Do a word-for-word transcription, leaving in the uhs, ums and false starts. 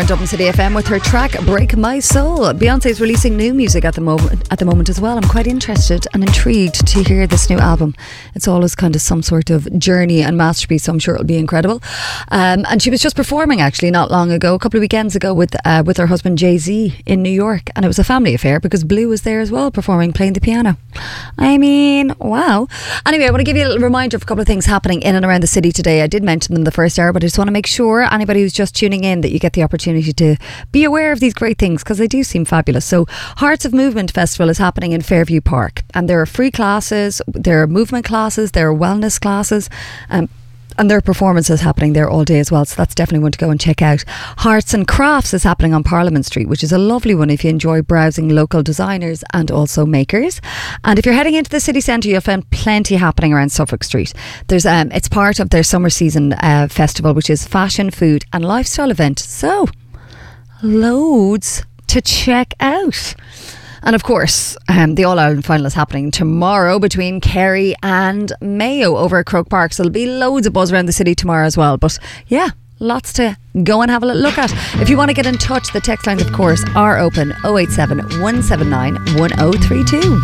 Dublin City F M with her track Break My Soul. Beyonce's releasing new music at the moment at the moment as well. I'm quite interested and intrigued to hear this new album. It's always kind of some sort of journey and masterpiece, so I'm sure it'll be incredible. Um, and she was just performing actually not long ago, a couple of weekends ago with uh, with her husband Jay-Z in New York, and it was a family affair because Blue was there as well performing, playing the piano. I mean, wow. Anyway, I want to give you a little reminder of a couple of things happening in and around the city today. I did mention them the first hour, but I just want to make sure anybody who's just tuning in that you get the opportunity to be aware of these great things because they do seem fabulous. So Hearts of Movement Festival is happening in Fairview Park, and there are free classes, there are movement classes, there are wellness classes, um, and there are performances happening there all day as well, so that's definitely one to go and check out. Hearts and Crafts is happening on Parliament Street, which is a lovely one if you enjoy browsing local designers and also makers. And if you're heading into the city centre, you'll find plenty happening around Suffolk Street. There's um, it's part of their summer season uh, festival, which is fashion, food and lifestyle event, so loads to check out. And of course, um, the All-Ireland final is happening tomorrow between Kerry and Mayo over at Croke Park. So there'll be loads of buzz around the city tomorrow as well. But yeah, lots to go and have a little look at. If you want to get in touch, the text lines, of course, are open oh eight seven, one seven nine, one oh three two.